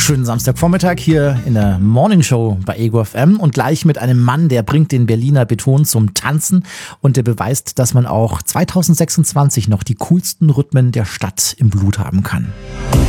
Schönen Samstagvormittag hier in der Morning Show bei Ego FM und gleich mit einem Mann, der bringt den Berliner Beton zum Tanzen und der beweist, dass man auch 2026 noch die coolsten Rhythmen der Stadt im Blut haben kann.